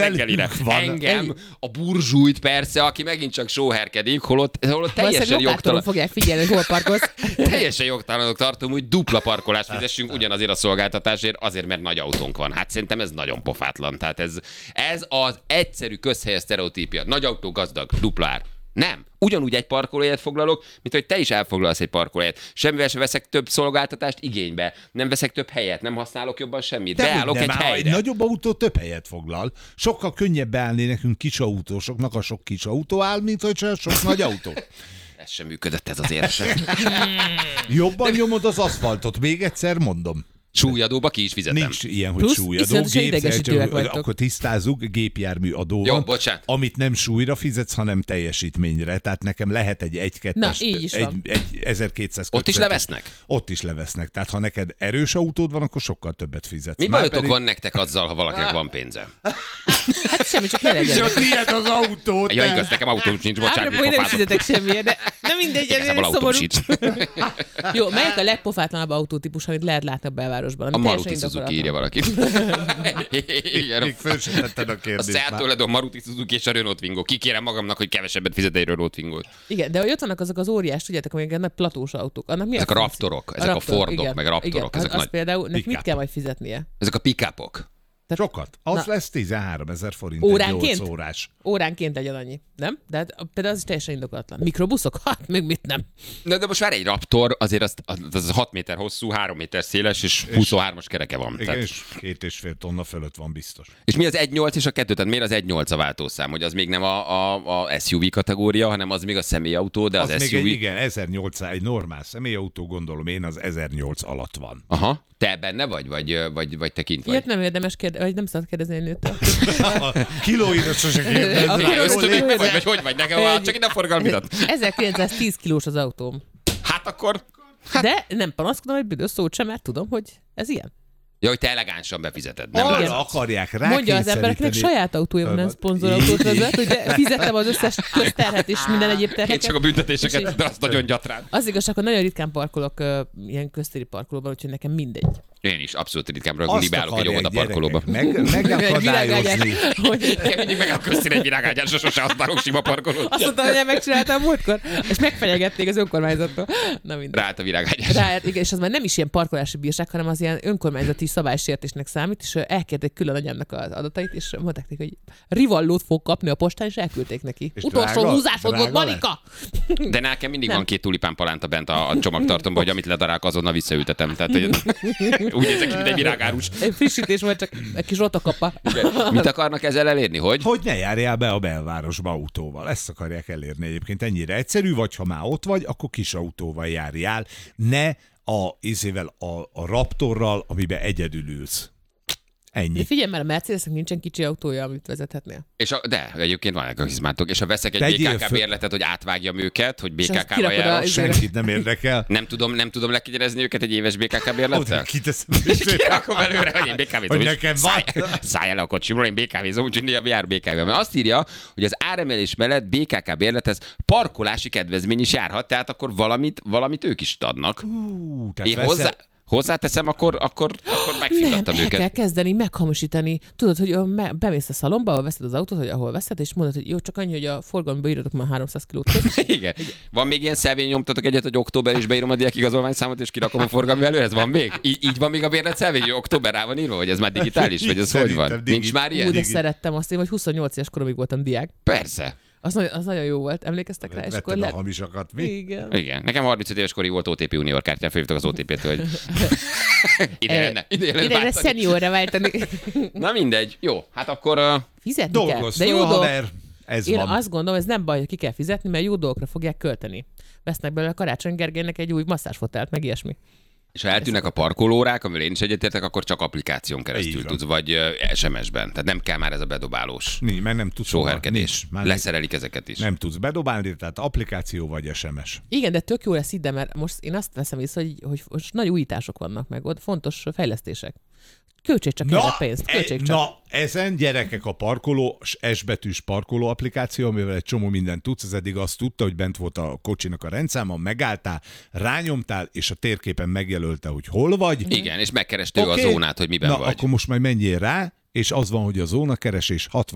reggelire. Engem, a burzsújt persze, aki megint csak sóherkedik, holott teljesen jogtalan. Fogják figyelni, hogy hol parkolsz. Teljesen jogtalanok tartom, hogy dupla parkolást fizessünk ugyanazért a szolgáltatásért, azért, mert nagy autónk van. Hát szerintem ez nagyon pofátlan. Tehát ez az egyszerű közhelyes sztereotípia. Nagy autó, gazdag, dupla ár. Nem. Ugyanúgy egy parkolóhelyet foglalok, mint hogy te is elfoglalsz egy parkolóhelyet. Semmivel sem veszek több szolgáltatást igénybe. Nem veszek több helyet, nem használok jobban semmit. Beállok egy helyre. Egy nagyobb autó több helyet foglal. Sokkal könnyebb beállni nekünk kis autósoknak, a sok kis autó áll, mint hogy sok nagy autó. Ez sem működött ez az érse. Jobban nyomod az aszfaltot, még egyszer mondom. Súlyadóba ki is fizetem. Nincs ilyen, hogy Plusz súlyadó. idegesítőek vagytok. Akkor tisztázzuk, gépjármű adó Jó, van, bocsánat. amit nem súlyra fizetsz, hanem teljesítményre. Tehát nekem lehet egy 1-2-es, egy 1200 Ott is levesznek? Ott is levesznek. Tehát ha neked erős autód van, akkor sokkal többet fizetsz. Mi bajotok van nektek azzal, ha valakinek van pénze? Hát semmi, csak ne legyen. Csak tiéd az autó. Ja, igaz, nekem autóm sincs, bocsánat. Árapó, én nem is fizetek semmilyen, de nem mindegy, Igazából ez autóm szomorú. sincs. Jó, melyik a legpofátlanabb autótípus, amit lehet látni a belvárosban? A Maruti Suzuki írja valaki. Még föl sem tetted a A kérdést. Seat Toledo, a Maruti Suzuki és a Renault Twingo. Kikérem magamnak, hogy kevesebbet fizet egy Renault Twingo-t. Igen, de hogy ott vannak azok az óriás, tudjátok, amilyen nagy platós autók. Annak mi Ezek a Raptorok, ezek a Fordok, meg Raptorok. Igen, Ezek az nagy. például, neki mit Pick-up. kell majd fizetnie? Ezek a pick-upok. Sokat. Az Na. lesz 13 000 forint Óránként? egy 8 órás. Óránként legyen annyi, nem? De hát, például az is teljesen indokolatlan. Mikrobuszok? Hát, még mit nem. De most már egy Raptor, azért az 6 méter hosszú, 3 méter széles, és 23-as kereke van. Igen, Tehát, és 2,5 tonna fölött van biztos. és mi az 1.8 és a 2? Tehát miért az 1.8 a váltószám? Hogy az még nem a SUV kategória, hanem az még a személyautó, de az még SUV... egy, igen, 1800, egy normál személyautó, gondolom én, az 1008 alatt van. Aha. Te benne vagy te kint vagy? Ilyet nem érdemes kérdezni, vagy nem szabad kérdezni egy nőtől. A kilóira sose kérdezni. Vagy hogy vagy nekem, csak ide a forgalmidat. 1910 kilós az autóm. Hát akkor... De nem panaszkodom egy büdös szót sem, mert tudom, hogy ez ilyen. Ja, hogy te elegánsan befizeted, nem? Arra Igen. akarják Mondja az ember, akinek saját autója van, nem szponzorautót vezet, hogy de fizettem az összes közterhet és minden egyéb Én terheket. csak a büntetéseket, de azt nagyon gyatran. Az igazság, hogy nagyon ritkán parkolok ilyen köztéri parkolóban, úgyhogy nekem mindegy. Én is abszolút ritkán ragulni, beállok egy óvoda parkolóba. Megakadályozni. Én mindig meg a köztér egy virágágyán, sose használok sima parkolót. Azt mondtam, hogy megcsináltam múltkor, és megfenyegették az önkormányzattól. Na mindegy. Ráállt a virágágyás. Rájött, igen, és az már nem is ilyen parkolási bírság, hanem az ilyen önkormányzati szabálysértésnek számít, és elkérték külön anyámnak az adatait, és mondták neki, hogy rivallót fog kapni a postán, és elküldték neki. És Utolsó drága? húzásod volt, Drága Marika! De nekem mindig Nem. van 2 tulipán palánta bent a csomagtartomban, hogy amit ledarálok, azonnal visszaültetem. Tehát, hogy úgy nézek ki, mint egy virágárus. Egy frissítés volt, csak egy kis rotokapa. Mit akarnak ezzel elérni? Hogy ne járjál be a belvárosba autóval. Ezt akarják elérni egyébként. Ennyire egyszerű, vagy ha már ott vagy, akkor kis autóval járjál. Ne a Raptorral, amiben egyedül ülsz. Ennyi. De figyelj, mert a Mercedesnek nincsen kicsi autója, amit vezethetnél. De egyébként vannak a hizmátok, és ha veszek egy Tegyél BKK föl- bérletet, hogy átvágjam őket, hogy És azt BKK-val kirakod a- járok. Senkit nem érdekel. Nem tudom lekigyerezni őket egy éves BKK Oda bérlettel? kiteszem. Kirakom előre, hogy én BKV-zom. Hogy nekem van. Szállj el a kocsimról, én BKV-zom, úgyhogy jár BKV-vel. Mert azt írja, hogy az áremelés mellett BKK bérlethez parkolási kedvezmény is járhat, tehát akkor valamit ők is adnak. Tehát Én veszel- hozzáteszem, akkor Nem, megfizettem el kell őket. kezdeni meghamisítani. Tudod, hogy bemész a szalomba, ahol veszed az autót, hogy ahol veszed, és mondod, hogy jó, csak annyi, hogy a forgalomba írjatok már 300 kilót. Igen. Van még ilyen szelvény, nyomtatok egyet, hogy október is beírom a diákigazolványszámot, és kirakom a forgalmi előre? Ez van még? Így van még a bérlet szelvény, hogy október rá van írva, vagy ez már digitális, vagy ez hogy van? Szerintem Nincs már Ú, ilyen? de szerettem azt, én vagy 28 éves koromig voltam diák. Persze. Az nagyon jó volt, emlékeztek rá? És akkor Vetted a hamisakat, mi? Igen. Igen. Nekem 35 éves korig volt OTP Unior kártyám, felhívtak az OTP-től, hogy ide lenne Ide váltani. szeniorra váltani. Na mindegy. Jó, hát akkor Fizetni kell. Dolgozz De föl, jó dolog. haver. Ez Én van. azt gondolom, ez nem baj, hogy ki kell fizetni, mert jó dolgokra fogják költeni. Vesznek belőle Karácsony Gergelynek egy új masszázsfotelt, meg ilyesmi. és ha eltűnnek a parkolórák, amivel én is egyetértek, akkor csak applikáción Így keresztül van. tudsz, vagy SMS-ben. Tehát nem kell már ez a bedobálós Mert nem tudsz sóherkedés. nincs, már Leszerelik ezeket is. nem tudsz bedobálni, tehát applikáció vagy SMS. Igen, de tök jó lesz ide, mert most én azt veszem észre, hogy most nagy újítások vannak meg, ott fontos fejlesztések. Költsék csak erre pénzt, költsék csak. Na, ezen gyerekek a parkoló, S-betűs parkoló applikáció, amivel egy csomó mindent tudsz, ez eddig azt tudta, hogy bent volt a kocsinak a rendszáma, megálltál, rányomtál, és a térképen megjelölte, hogy hol vagy. Igen, és megkereste ő Oké. a zónát, hogy miben Na, vagy. akkor most majd menjél rá, és az van, hogy a zónakeresés 60